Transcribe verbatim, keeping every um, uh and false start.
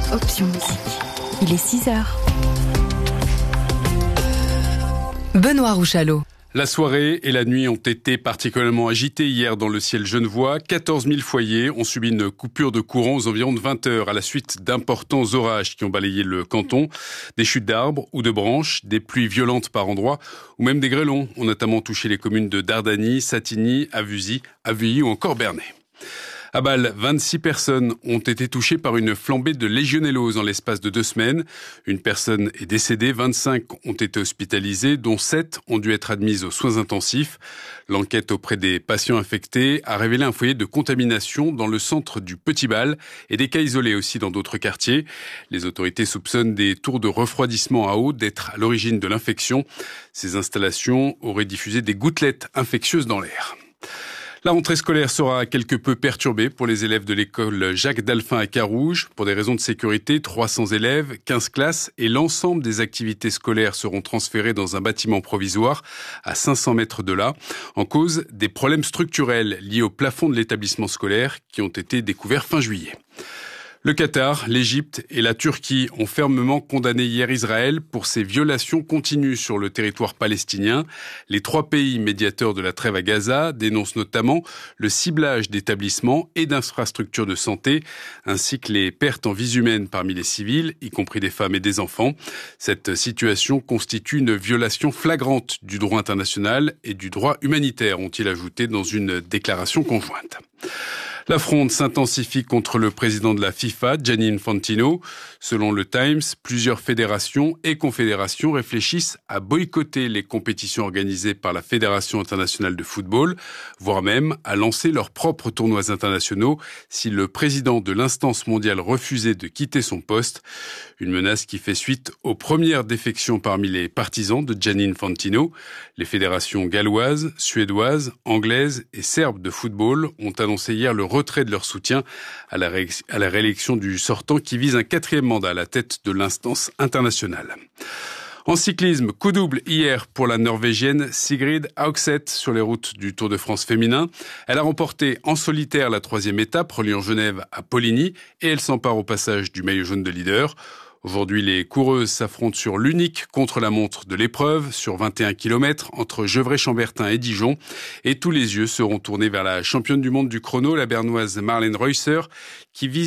Option musique. Il est six heures. Benoît Rouchalot. La soirée et la nuit ont été particulièrement agitées hier dans le ciel genevois. quatorze mille foyers ont subi une coupure de courant aux environs de vingt heures à la suite d'importants orages qui ont balayé le canton. Des chutes d'arbres ou de branches, des pluies violentes par endroits ou même des grêlons ont notamment touché les communes de Dardany, Satigny, Avusy, Avuilly ou encore Bernay. À Bâle, vingt-six personnes ont été touchées par une flambée de légionellose en l'espace de deux semaines. Une personne est décédée, vingt-cinq ont été hospitalisées, dont sept ont dû être admises aux soins intensifs. L'enquête auprès des patients infectés a révélé un foyer de contamination dans le centre du Petit Bâle et des cas isolés aussi dans d'autres quartiers. Les autorités soupçonnent des tours de refroidissement à eau d'être à l'origine de l'infection. Ces installations auraient diffusé des gouttelettes infectieuses dans l'air. La rentrée scolaire sera quelque peu perturbée pour les élèves de l'école Jacques Dalphin à Carouge. Pour des raisons de sécurité, trois cents élèves, quinze classes et l'ensemble des activités scolaires seront transférés dans un bâtiment provisoire à cinq cents mètres de là. En cause, des problèmes structurels liés au plafond de l'établissement scolaire qui ont été découverts fin juillet. Le Qatar, l'Égypte et la Turquie ont fermement condamné hier Israël pour ses violations continues sur le territoire palestinien. Les trois pays médiateurs de la trêve à Gaza dénoncent notamment le ciblage d'établissements et d'infrastructures de santé, ainsi que les pertes en vies humaines parmi les civils, y compris des femmes et des enfants. Cette situation constitue une violation flagrante du droit international et du droit humanitaire, ont-ils ajouté dans une déclaration conjointe. La fronde s'intensifie contre le président de la FIFA, Gianni Infantino. Selon le Times, plusieurs fédérations et confédérations réfléchissent à boycotter les compétitions organisées par la Fédération internationale de football, voire même à lancer leurs propres tournois internationaux si le président de l'instance mondiale refusait de quitter son poste. Une menace qui fait suite aux premières défections parmi les partisans de Gianni Infantino. Les fédérations galloises, suédoises, anglaises et serbes de football ont annoncé hier le retrait de leur soutien à la, ré- à la réélection du sortant qui vise un quatrième mandat à la tête de l'instance internationale. En cyclisme, coup double hier pour la Norvégienne Sigrid Haugseth sur les routes du Tour de France féminin. Elle a remporté en solitaire la troisième étape reliant Genève à Poligny et elle s'empare au passage du maillot jaune de leader. Aujourd'hui, les coureuses s'affrontent sur l'unique contre-la-montre de l'épreuve, sur vingt et un kilomètres, entre Gevrey-Chambertin et Dijon. Et tous les yeux seront tournés vers la championne du monde du chrono, la bernoise Marlène Reusser, qui vise